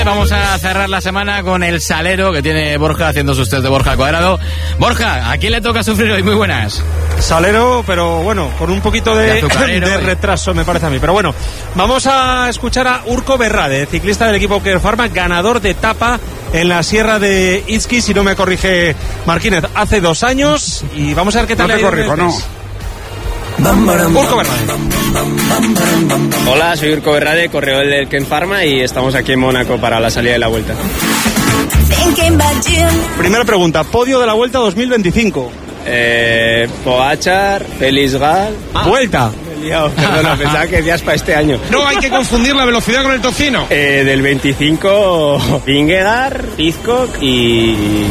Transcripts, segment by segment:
Vamos a cerrar la semana con el salero que tiene Borja haciendo sus test de Borja al cuadrado. Borja, ¿a quién le toca sufrir hoy? Muy buenas. Salero, pero bueno, con un poquito de retraso me parece a mí. Pero bueno, vamos a escuchar a Urko Berrade, ciclista del equipo Kerfarma, ganador de etapa en la Sierra de Izki, si no me corrige Marquínez, hace 2 años. Y vamos a ver qué tal. No te corrijo, no. Urko Berrade. Hola, soy Urko Berrade, corredor del Kerfarma y estamos aquí en Mónaco para la salida de la Vuelta. Primera pregunta, podio de la Vuelta 2025. Pogačar, Félix Gal. Vuelta. Me he liado, perdona, pensaba que decías para este año. No hay que confundir la velocidad con el tocino. Del 25, Vingegaard, Pidcock y...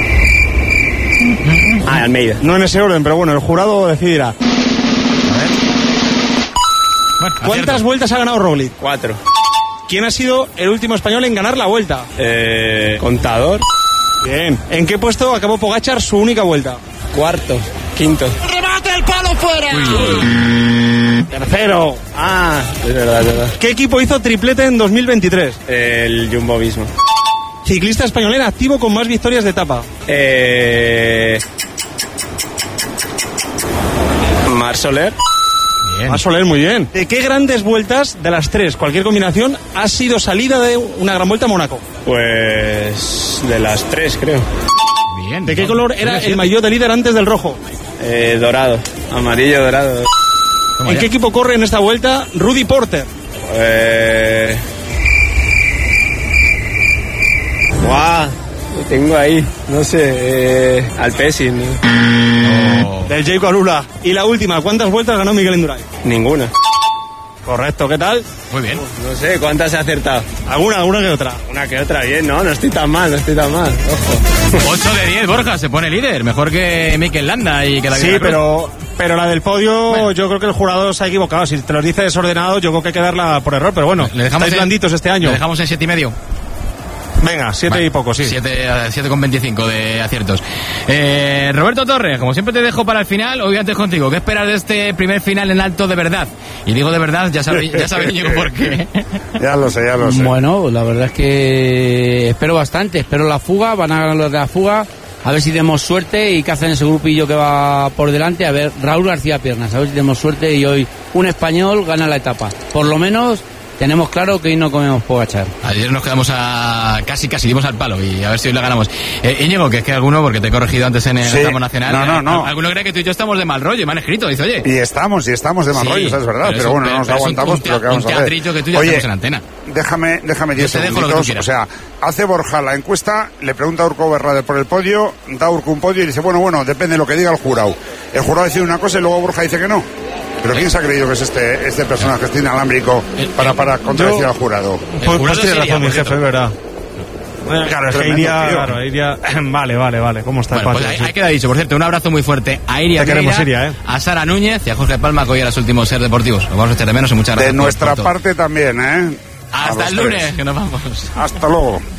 Almeida. No en ese orden, pero bueno, el jurado decidirá. ¿Cuántas vueltas ha ganado Roglic? 4. ¿Quién ha sido el último español en ganar la Vuelta? Contador. Bien. ¿En qué puesto acabó Pogačar su única Vuelta? 4, 5. ¡Remate el palo fuera! Tercero. Es verdad. ¿Qué equipo hizo triplete en 2023? El Jumbo-Visma. Ciclista español en activo con más victorias de etapa. Marc Soler. Marc Soler, muy bien. ¿De qué grandes vueltas, de las 3, cualquier combinación, ha sido salida de una gran vuelta a Mónaco? Pues de las 3, creo. Bien. ¿De qué color era el maillot de líder antes del rojo? Dorado. Amarillo, dorado. ¿En qué equipo corre en esta vuelta Rudy Porter? Lo tengo ahí. No sé. Alpecin. Del Jayco Alula. Y la última, ¿cuántas vueltas ganó Miguel Indurain? Ninguna. Correcto, ¿qué tal? Muy bien. No sé, ¿cuántas he acertado? Alguna que otra. Una que otra, bien, no estoy tan mal, ojo. 8 de 10, Borja, se pone líder, mejor que Mikel Landa y que la Sí, pero la del podio, bueno, yo creo que el jurado se ha equivocado. Si te los dice desordenado, yo creo que hay que darla por error, pero bueno, estáis blanditos este año. Le dejamos en 7,5. Venga, 7 y poco, sí. 7,25 de aciertos. Roberto Torres, como siempre te dejo para el final, hoy antes contigo. ¿Qué esperas de este primer final en alto de verdad? Y digo de verdad, ya sabéis por qué. Ya lo sé. Bueno, la verdad es que espero bastante, espero la fuga, van a ganar los de la fuga, a ver si tenemos suerte y qué hacen ese grupillo que va por delante. A ver, Raúl García Piernas, a ver si tenemos suerte y hoy un español gana la etapa. Por lo menos tenemos claro que hoy no comemos Pogačar. Ayer nos quedamos casi dimos al palo y a ver si hoy la ganamos. Íñigo, que es que alguno, porque te he corregido antes en el tramo nacional. No. Alguno cree que tú y yo estamos de mal rollo y me han escrito, dice, oye. Y estamos de mal rollo, eso es verdad, pero bueno, no nos aguantamos, pero ¿qué vamos a hacer? Un teatrillo que tú ya estamos en antena. Déjame 10 segunditos. O sea, hace Borja la encuesta, le pregunta a Urko Berrade por el podio, da Urko un podio y dice, bueno, depende de lo que diga el jurado. El jurado decide una cosa y luego Borja dice que no. ¿Pero quién se ha creído que es este personaje este inalámbrico para contradecir al jurado? Pues tiene razón mi jefe, es verdad. Claro, es que iría... Vale. ¿Cómo está el pues ahí queda dicho. Por cierto, un abrazo muy fuerte a Iria Meira, a Sara Núñez y a Jorge Palma, que hoy era los últimos Ser Deportivos. Nos vamos a echar de menos y muchas gracias. De nuestra parte también, Hasta el lunes, que nos vamos. Hasta luego.